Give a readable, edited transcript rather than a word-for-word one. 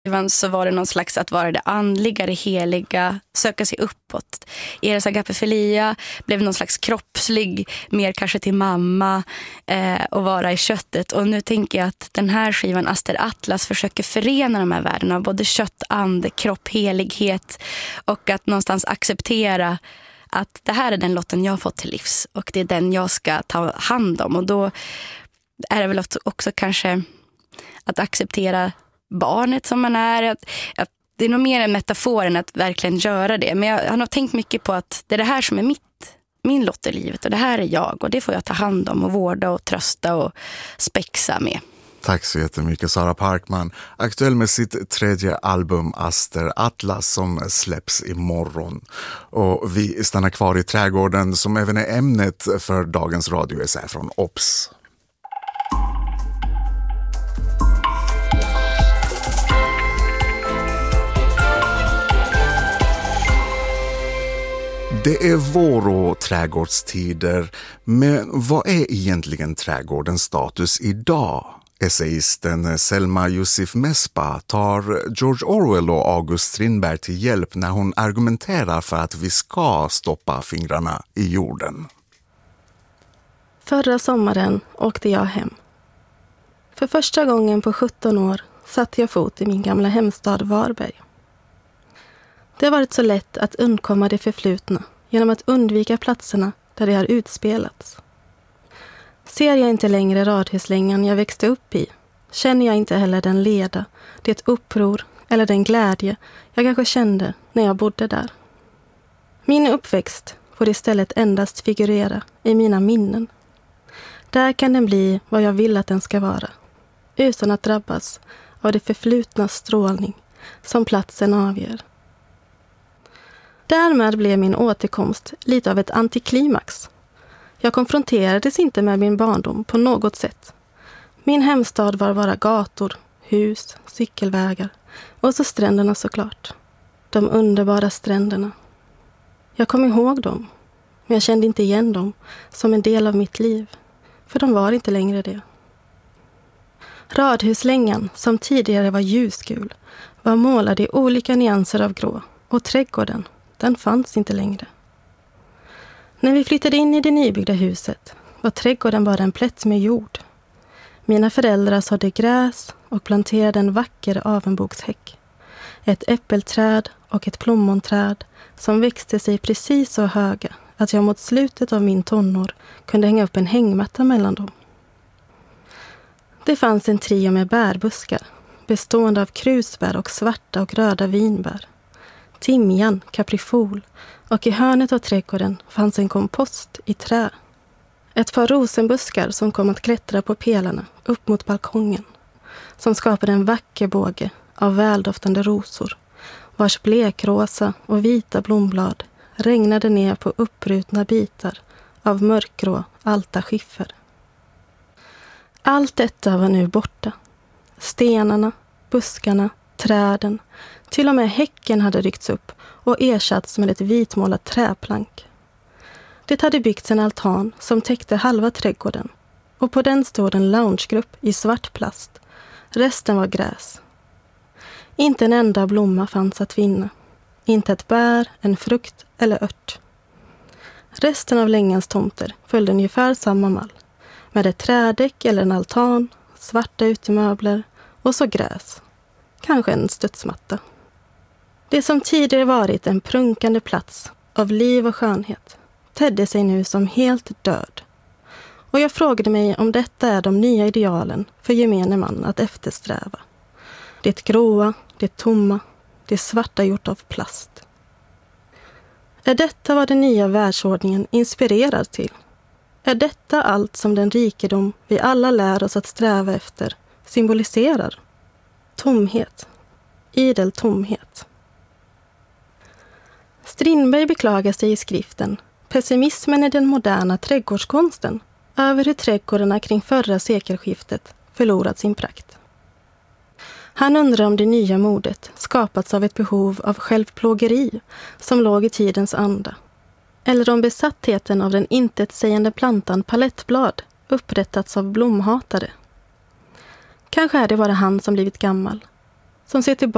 Så var det någon slags att vara det andliga, det heliga, söka sig uppåt. Eros agapefilia blev någon slags kroppslig, mer kanske till mamma och vara i köttet. Och nu tänker jag att den här skivan Aster Atlas försöker förena de här värdena, både kött, ande, kropp, helighet, och att någonstans acceptera att det här är den lotten jag har fått till livs och det är den jag ska ta hand om. Och då är det väl också kanske att acceptera barnet som man är. Att det är nog mer en metafor än att verkligen göra det. Men jag har nog tänkt mycket på att det är det här som är min lott i livet. Och det här är jag. Och det får jag ta hand om och vårda och trösta och spexa med. Tack så jättemycket, Sara Parkman. Aktuell med sitt 3:e album Aster Atlas som släpps imorgon. Och vi stannar kvar i trädgården som även är ämnet för dagens radioessä från OBS. Det är vår och trädgårdstider, men vad är egentligen trädgårdens status idag? Essayisten Selma Yusuf Mesbah tar George Orwell och August Strindberg till hjälp när hon argumenterar för att vi ska stoppa fingrarna i jorden. Förra sommaren åkte jag hem. För första gången på 17 år satte jag fot i min gamla hemstad Varberg. Det har varit så lätt att undkomma det förflutna genom att undvika platserna där det har utspelats. Ser jag inte längre radhuslängan jag växte upp i, känner jag inte heller den leda, det uppror eller den glädje jag kanske kände när jag bodde där. Min uppväxt får istället endast figurera i mina minnen. Där kan den bli vad jag vill att den ska vara, utan att drabbas av det förflutnas strålning som platsen avger. Därmed blev min återkomst lite av ett antiklimax. Jag konfronterades inte med min barndom på något sätt. Min hemstad var bara gator, hus, cykelvägar och så stränderna såklart. De underbara stränderna. Jag kom ihåg dem, men jag kände inte igen dem som en del av mitt liv, för de var inte längre det. Radhuslängan, som tidigare var ljusgul, var målad i olika nyanser av grå, och trädgården, den fanns inte längre. När vi flyttade in i det nybyggda huset var trädgården bara en plätt med jord. Mina föräldrar sådde gräs och planterade en vacker avenbokshäck. Ett äppelträd och ett plommonträd som växte sig precis så höga att jag mot slutet av min tonår kunde hänga upp en hängmatta mellan dem. Det fanns en trio med bärbuskar bestående av krusbär och svarta och röda vinbär. Timjan, kaprifol, och i hörnet av trädgården fanns en kompost i trä. Ett par rosenbuskar som kom att klättra på pelarna upp mot balkongen, som skapade en vacker båge av väldoftande rosor, vars blekrosa och vita blomblad regnade ner på uppbrutna bitar av mörkgrå altaskiffer. Allt detta var nu borta. Stenarna, buskarna, träden, till och med häcken hade ryckts upp och ersatts med ett vitmålat träplank. Det hade byggts en altan som täckte halva trädgården, och på den stod en loungegrupp i svart plast. Resten var gräs. Inte en enda blomma fanns att finna. Inte ett bär, en frukt eller ört. Resten av längans tomter följde ungefär samma mall, med ett trädäck eller en altan, svarta utemöbler och så gräs. Kanske en studsmatta. Det som tidigare varit en prunkande plats av liv och skönhet tedde sig nu som helt död. Och jag frågade mig om detta är de nya idealen för gemene man att eftersträva. Det gråa, det tomma, det svarta gjort av plast. Är detta vad den nya världsordningen inspirerar till? Är detta allt som den rikedom vi alla lär oss att sträva efter symboliserar? Tomhet. Idel tomhet. Strindberg beklagar sig i skriften Pessimismen i den moderna trädgårdskonsten över hur trädgårdarna kring förra sekelskiftet förlorat sin prakt. Han undrar om det nya modet skapats av ett behov av självplågeri som låg i tidens anda, eller om besattheten av den intetsägande plantan palettblad upprättats av blomhatare. Kanske är det bara han som blivit gammal, som ser tillbaka